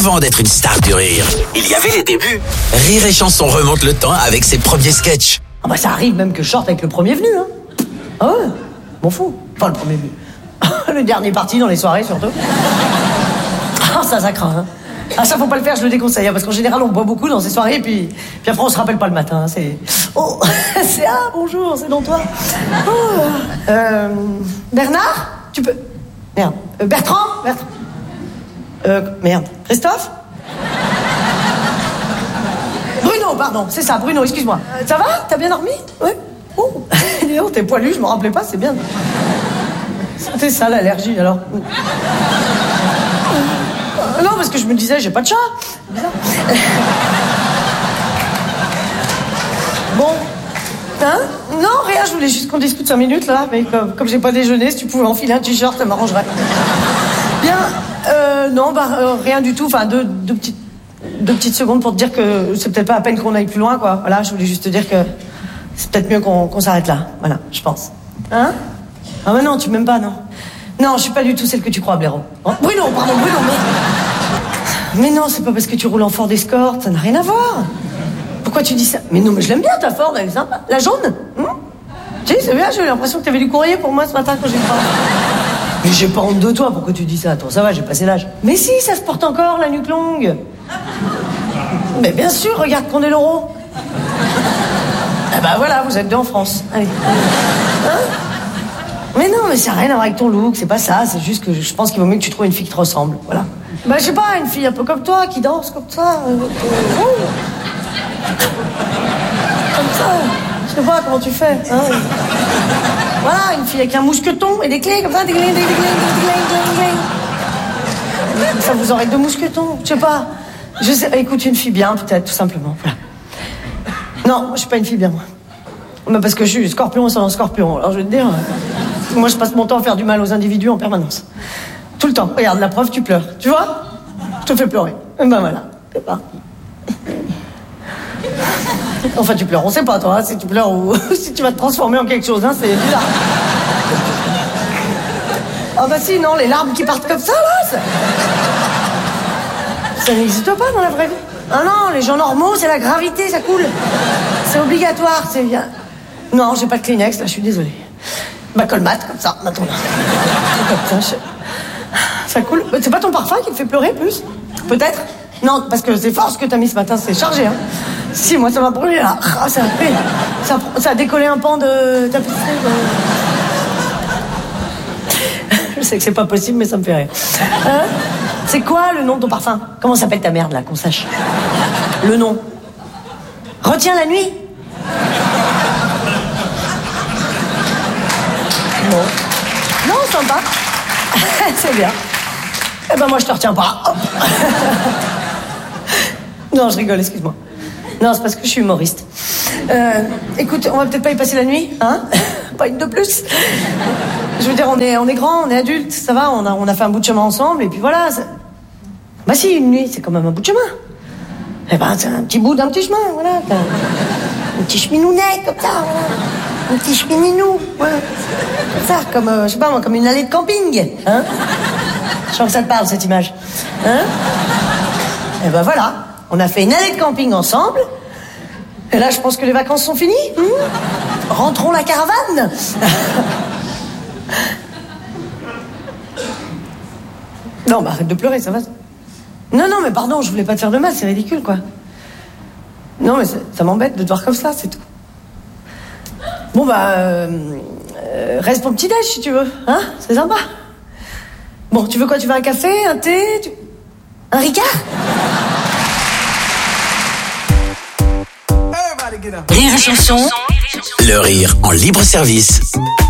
avant d'être une star du rire, il y avait les débuts. Rire et Chanson remonte le temps avec ses premiers sketchs. Ah bah ça arrive même que je sorte avec le premier venu, hein. Ah ouais, m'en fous. Enfin, le premier venu. Le dernier parti dans les soirées, surtout. Ah, ça craint, hein. Ah, ça, faut pas le faire, je le déconseille, hein, parce qu'en général, on boit beaucoup dans ces soirées, puis après, on se rappelle pas le matin. C'est... Oh, c'est... Ah, bonjour, c'est donc toi. Oh, Bernard, tu peux... Merde. Bertrand. Merde. Christophe. Bruno, pardon, c'est ça, Bruno, excuse-moi. Ça va? T'as bien dormi? Ouais. Oh, t'es poilu, je m'en rappelais pas, c'est bien. C'était ça, l'allergie, alors. Non, parce que je me disais, j'ai pas de chat. Bon. Hein? Non, rien, je voulais juste qu'on discute 5 minutes, là. Mais comme j'ai pas déjeuné, si tu pouvais enfiler un t-shirt, ça m'arrangerait. Bien. Non, rien du tout. Enfin, deux petites secondes pour te dire que c'est peut-être pas à peine qu'on aille plus loin, quoi. Voilà, je voulais juste te dire que c'est peut-être mieux qu'on s'arrête là. Voilà, je pense. Hein? Ah mais non, tu m'aimes pas, non? Non, je suis pas du tout celle que tu crois, Blaireau. Oh, Bruno, mais non, c'est pas parce que tu roules en Ford Escort, ça n'a rien à voir. Pourquoi tu dis ça? Mais non, mais je l'aime bien, ta Ford, elle est sympa. La jaune? Tu sais, c'est bien, j'ai eu l'impression que t'avais du courrier pour moi ce matin quand j'ai pas... Mais j'ai pas honte de toi, pourquoi tu dis ça? Attends, ça va, j'ai passé l'âge. Mais si, ça se porte encore, la nuque longue. Mais bien sûr, regarde qu'on est l'euro. Ah bah voilà, vous êtes deux en France. Allez. Hein? Mais non, mais ça n'a rien à voir avec ton look, c'est pas ça, c'est juste que je pense qu'il vaut mieux que tu trouves une fille qui te ressemble, voilà. Bah je sais pas, une fille un peu comme toi, qui danse comme ça. Comme ça. Je sais pas comment tu fais, hein. Voilà, une fille avec un mousqueton et des clés comme ça, des clés. Ça vous aurez 2 mousquetons, je sais pas. Je sais, écoute, une fille bien, peut-être, tout simplement, voilà. Non, je suis pas une fille bien, moi. Mais parce que je suis scorpion sans scorpion, alors je vais te dire... Moi, je passe mon temps à faire du mal aux individus en permanence. Tout le temps. Regarde, la preuve, tu pleures. Tu vois? Je te fais pleurer. Et ben voilà, c'est parti. Enfin, tu pleures, on sait pas, toi, hein, si tu pleures ou si tu vas te transformer en quelque chose, hein, c'est bizarre. Ah bah si, non, les larmes qui partent comme ça, là, ça n'existe pas dans la vraie vie. Ah non, les gens normaux, c'est la gravité, ça coule. C'est obligatoire, c'est bien. Non, j'ai pas de Kleenex, là, je suis désolée. Bah, colmate, comme ça, maintenant. Comme ça, ça coule. C'est pas ton parfum qui te fait pleurer, plus? Peut-être? Non, parce que c'est fort ce que t'as mis ce matin, c'est chargé, hein. Si, moi, ça m'a brûlé, là. Ah, ça a décollé un pan de tapisserie. Je sais que c'est pas possible, mais ça me fait rire. Hein? C'est quoi le nom de ton parfum? Comment s'appelle ta merde, là, qu'on sache? Le nom. Retiens la nuit. Bon. Non, sympa. C'est bien. Eh ben moi, je te retiens pas. Hop. Non, je rigole, excuse-moi. Non, c'est parce que je suis humoriste. Écoute, on va peut-être pas y passer la nuit, hein? Pas une de plus. Je veux dire, on est grands, on est adultes, ça va, on a fait un bout de chemin ensemble, et puis voilà. Bah si, une nuit, c'est quand même un bout de chemin. Eh ben, c'est un petit bout d'un petit chemin, voilà. Un petit cheminounet, comme ça, voilà. Un petit chemininou, ouais. Comme ça, comme, je sais pas moi, comme une allée de camping, hein? Je sens que ça te parle, cette image. Hein? Et ben voilà, on a fait une allée de camping ensemble. Et là, je pense que les vacances sont finies. Rentrons la caravane. Non, bah arrête de pleurer, ça va. Non, mais pardon, je voulais pas te faire de mal, c'est ridicule, quoi. Non, mais ça m'embête de te voir comme ça, c'est tout. Bon, bah, reste pour le petit-déj, si tu veux, hein? C'est sympa. Bon, tu veux quoi? Tu veux un café, un thé, un Ricard? Rire et Chanson, le rire en libre service.